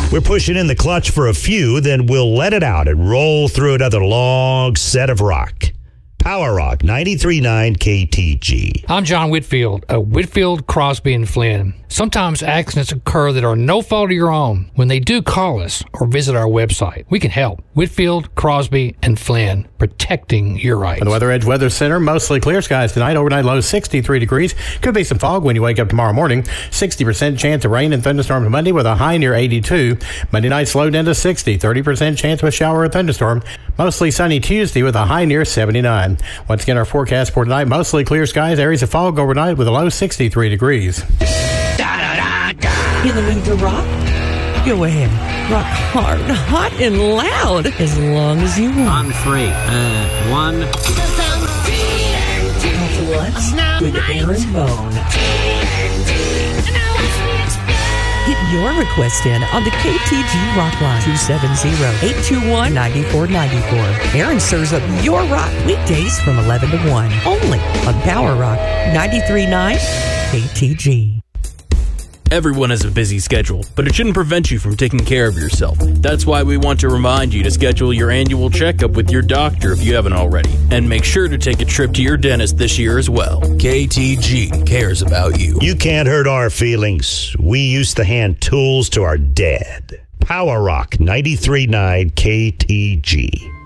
We're pushing in the clutch for a few, then we'll let it out and roll through another long set of rock. Power Rock 93.9 KTG. I'm John Whitfield of Whitfield, Crosby, and Flynn. Sometimes accidents occur that are no fault of your own. When they do, call us or visit our website. We can help. Whitfield, Crosby, and Flynn, protecting your rights. From the Weather Edge Weather Center, mostly clear skies tonight. Overnight low 63 degrees. Could be some fog when you wake up tomorrow morning. 60% chance of rain and thunderstorms Monday with a high near 82. Monday night slowed down to 60. 30% chance of a shower or thunderstorm. Mostly sunny Tuesday with a high near 79. Once again, our forecast for tonight, mostly clear skies. Areas of fog overnight with a low 63 degrees. In the mood to rock? Go ahead. Rock hard, hot, and loud as long as you want. On three. One. What's with Aaron Bone? Get your request in on the KTG Rock Line 270-821-9494. Aaron serves up your rock weekdays from 11 to 1 only on Power Rock 93.9 KTG. Everyone has a busy schedule, but it shouldn't prevent you from taking care of yourself. That's why we want to remind you to schedule your annual checkup with your doctor if you haven't already. And make sure to take a trip to your dentist this year as well. KTG cares about you. You can't hurt our feelings. We used to hand tools to our dead. Power Rock 93.9 KTG.